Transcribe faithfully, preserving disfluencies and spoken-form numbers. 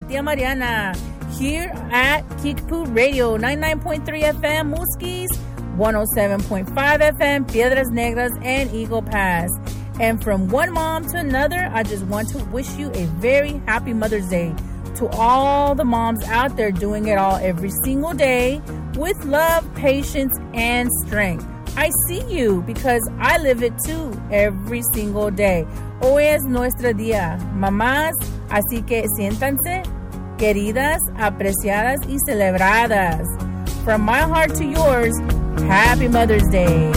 Tia Mariana, here at Kickapoo Radio, ninety-nine point three F M, Muskie's, one oh seven point five F M, Piedras Negras, and Eagle Pass. And from one mom to another, I just want to wish you a very happy Mother's Day. To all the moms out there doing it all every single day with love, patience, and strength. I see you because I live it too every single day. Hoy es nuestro día, mamás, así que siéntanse queridas, apreciadas y celebradas. From my heart to yours, happy Mother's Day.